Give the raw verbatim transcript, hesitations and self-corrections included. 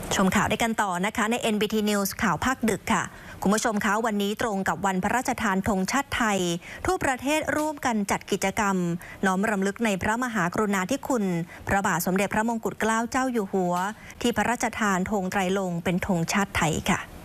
ชมข่าวได้กันต่อนะคะใน เอ็น บี ที News ข่าวภาคดึกค่ะคุณผู้ชมคะวันนี้ตรงกับวันพระราชทานธงชาติไทยทั่วประเทศร่วมกันจัดกิจกรรมน้อมรำลึกในพระมหากรุณาธิคุณพระบาทสมเด็จพระมงกุฎเกล้าเจ้าอยู่หัวที่พระราชทานธงไตรรงค์เป็นธงชาติไทยค่ะ